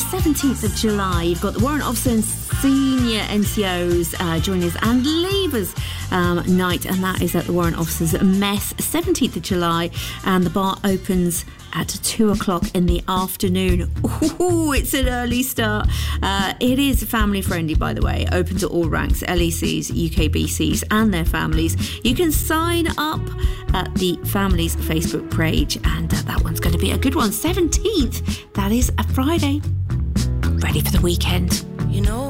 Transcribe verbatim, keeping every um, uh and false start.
seventeenth of July, you've got the Warrant Officer and Senior N C Os uh, joining us, and Leavers um, night, and that is at the Warrant Officers Mess, seventeenth of July, and the bar opens at two o'clock in the afternoon. Ooh, it's an early start. Uh, it is family friendly, by the way, open to all ranks, L E Cs, U K B Cs and their families. You can sign up at the Families Facebook page, and uh, that one's going to be a good one. seventeenth, that is a Friday. Ready for the weekend. You know